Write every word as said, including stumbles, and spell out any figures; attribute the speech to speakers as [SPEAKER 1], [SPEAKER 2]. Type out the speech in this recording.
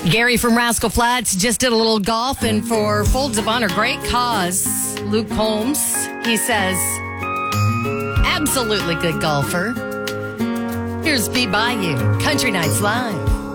[SPEAKER 1] Gary from Rascal Flats just did a little golf, and for Folds of Honor, great cause. Luke Holmes, he says, absolutely good golfer. Here's Be By You, Country Nights Live.